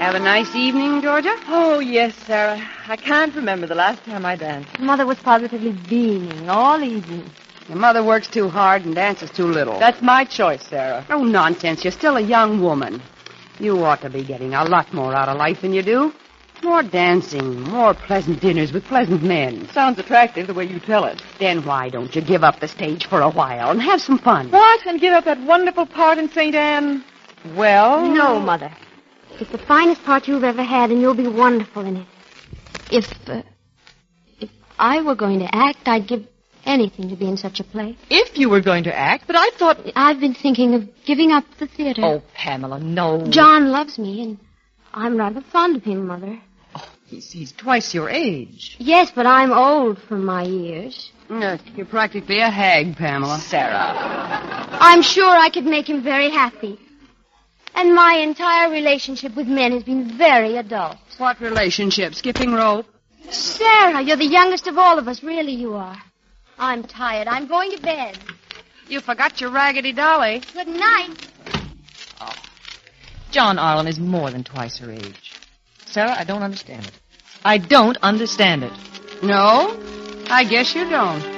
Have a nice evening, Georgia? Oh, yes, Sarah. I can't remember the last time I danced. Mother was positively beaming all evening. Your mother works too hard and dances too little. That's my choice, Sarah. Oh, nonsense. You're still a young woman. You ought to be getting a lot more out of life than you do. More dancing, more pleasant dinners with pleasant men. Sounds attractive the way you tell it. Then why don't you give up the stage for a while and have some fun? What? And give up that wonderful part in St. Anne? Well... No, Mother. It's the finest part you've ever had, and you'll be wonderful in it. If I were going to act, I'd give anything to be in such a play. If you were going to act, but I thought... I've been thinking of giving up the theater. Oh, Pamela, no. John loves me, and I'm rather fond of him, Mother. Oh, he's twice your age. Yes, but I'm old for my years. You're practically a hag, Pamela. Sarah. I'm sure I could make him very happy. And my entire relationship with men has been very adult. What relationship? Skipping rope? Sarah, you're the youngest of all of us. Really, you are. I'm tired. I'm going to bed. You forgot your raggedy dolly. Good night. John Arlen is more than twice her age. Sarah, I don't understand it. I don't understand it. No? I guess you don't.